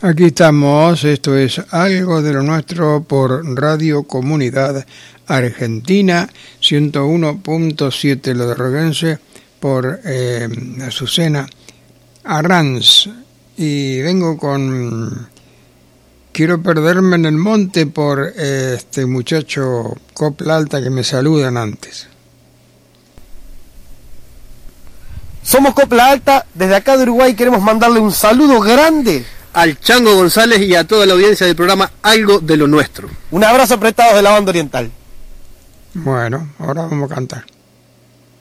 Aquí estamos, esto es Algo de lo Nuestro por Radio Comunidad Argentina, 101.7 Lo de Roguense, por Azucena Arranz. Y vengo con Quiero perderme en el monte por este muchacho Copla Alta que me saludan antes. Somos Copla Alta, desde acá de Uruguay queremos mandarle un saludo grande al Chango González y a toda la audiencia del programa Algo de lo Nuestro. Un abrazo apretado de la banda oriental. Bueno, ahora vamos a cantar.